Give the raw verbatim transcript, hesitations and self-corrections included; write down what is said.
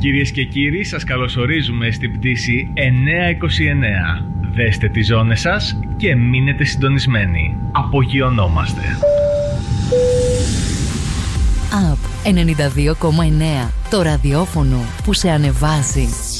Κυρίες και κύριοι, σας καλωσορίζουμε στην πτήση εννιακόσια είκοσι εννέα. Δέστε τις ζώνες σας και μείνετε συντονισμένοι. Απογειωνόμαστε. Απ ενενήντα δύο κόμμα εννέα. Το ραδιόφωνο που σε ανεβάζει.